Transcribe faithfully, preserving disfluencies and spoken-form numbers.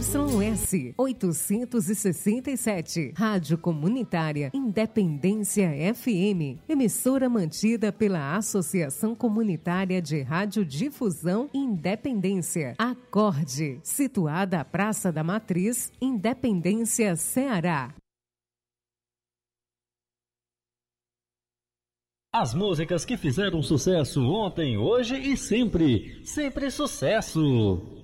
S oitocentos e sessenta e sete, Rádio Comunitária Independência F M, emissora mantida pela Associação Comunitária de Radiodifusão Independência, Acorde, situada à Praça da Matriz, Independência, Ceará. As músicas que fizeram sucesso ontem, hoje e sempre. Sempre sucesso!